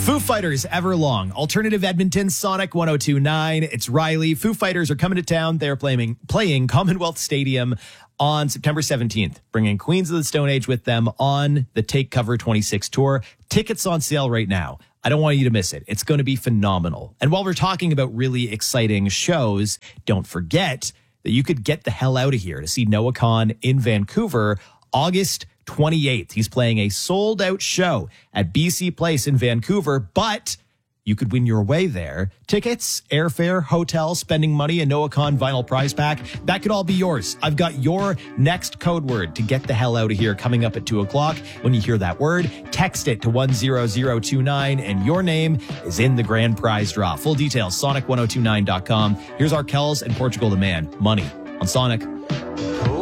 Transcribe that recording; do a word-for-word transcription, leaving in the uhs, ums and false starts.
Foo Fighters, Everlong, Alternative Edmonton, Sonic one oh two point nine. It's Riley. Foo Fighters are coming to town. They're playing, playing Commonwealth Stadium on September seventeenth, bringing Queens of the Stone Age with them on the Take Cover twenty-six tour. Tickets on sale right now. I don't want you to miss it. It's going to be phenomenal. And while we're talking about really exciting shows, don't forget that you could get the hell out of here to see Noah Kahan in Vancouver August twenty-eighth. He's playing a sold-out show at B C Place in Vancouver, but you could win your way there. Tickets, airfare, hotel, spending money, and Noah Kahan vinyl prize pack. That could all be yours. I've got your next code word to get the hell out of here coming up at two o'clock. When you hear that word, text it to one zero zero two nine, and your name is in the grand prize draw. Full details, sonic ten twenty-nine dot com. Here's our Kells and Portugal the Man. Money on Sonic.